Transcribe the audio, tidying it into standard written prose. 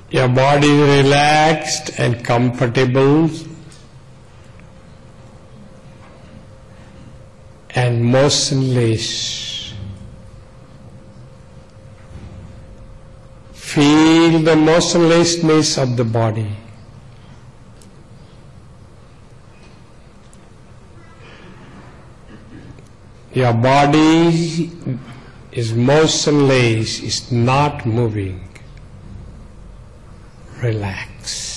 Your body is relaxed and comfortable and motionless. Feel the motionlessness of the body. Your body is motionless, is not moving. Relax.